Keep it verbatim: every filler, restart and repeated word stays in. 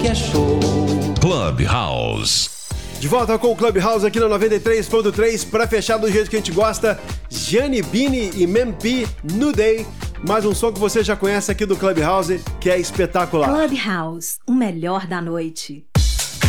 que é show. Clubhouse. De volta com o Clubhouse aqui na noventa e três ponto três para fechar do jeito que a gente gosta. Gianni Bini e Mempi, New Day. Mais um som que você já conhece aqui do Clubhouse, que é espetacular. Clubhouse, o melhor da noite.